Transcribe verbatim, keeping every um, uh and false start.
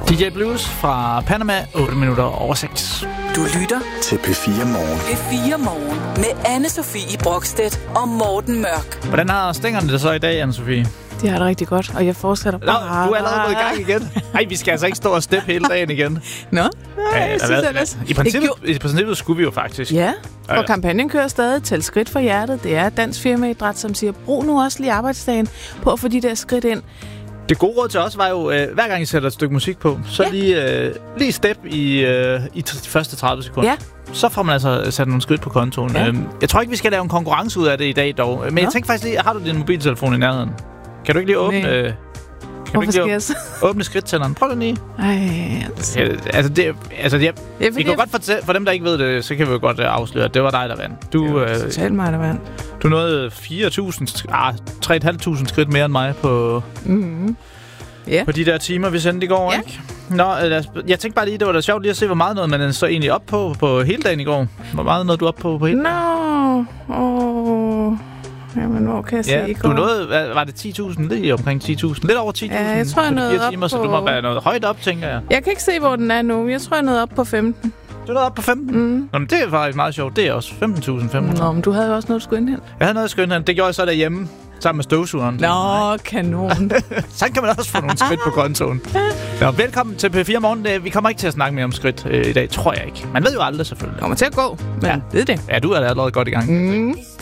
D J Blues fra Panama, otte minutter over seks. Du lytter til P fire Morgen. P fire Morgen med Anne-Sophie Brokstedt og Morten Mørk. Hvordan har stængerne det så i dag, Anne-Sophie? Det har det rigtig godt, og jeg fortsætter bare. Nå, du er allerede gået i gang igen. Ej, vi skal altså ikke stå og steppe hele dagen igen. Nå, nej, jeg synes hvad, ellers. I princippet, I princippet skulle vi jo faktisk. Ja, og Ja. kampagnen kører stadig. Tæl skridt for hjertet. Det er et dansk firmaidræt, som siger, brug nu også lige arbejdsdagen på at få de der skridt ind. Det gode råd til os var jo, øh, hver gang I sætter et stykke musik på, så Ja. lige, øh, lige step i, øh, i t- de første tredive sekunder. Ja. Så får man altså sat nogle skridt på kontoen. Ja. Øhm, jeg tror ikke, vi skal lave en konkurrence ud af det i dag dog. Men Nå. jeg tænker faktisk lige, har du din mobiltelefon i nærheden? Kan du ikke lige åbne... Nej. Øh, kan du Hvorfor ikke skal lige jeg så? åbne skridttælleren? Prøv det lige. Ej, altså. Ja, altså, det, altså det, Det er vi fordi, kan jo godt fortælle, for dem, der ikke ved det, så kan vi jo godt øh, afsløre, at det var dig, der vandt. Du, øh, Totalt mig, der vand. du nåede fire tusind, ah, tre tusind fem hundrede skridt mere end mig på, Mm-hmm. Ja. på de der timer, vi sendte i går, Ja. ikke? Nå, øh, lad os, jeg tænkte bare lige, det var da sjovt lige at se, hvor meget noget man så egentlig op på på hele dagen i går. Hvor meget nåede du op på på hele Nå, dagen? åh. Jamen, hvor kan jeg se i Ja, går? du nåede, hvad, var det ti tusind? Lige omkring ti tusind. Lidt over ti tusind. Ja, jeg tror, jeg på de nåede fire op timer, så på- du må være noget højt op, tænker jeg. Jeg kan ikke se, hvor den er nu. Jeg tror, jeg nåede op på femten. Du nåede op på femten? Mm. Nå, men det er faktisk meget sjovt. Det er også femten tusind fem hundrede. Nå, men du havde jo også noget, du skulle indhente. Jeg havde noget skønt her. Det gjorde jeg så derhjemme, sammen med støvsugeren. Nå, kanon. Så kan man også få nogle skridt på kontoen. Nå, velkommen til P fire Morgen. Vi kommer ikke til at snakke mere om skridt øh, i dag, tror jeg ikke. Man ved jo aldrig, selvfølgelig. Kommer til at gå, men Ja. ved det. Ja, du er da allerede godt i gang. Mm.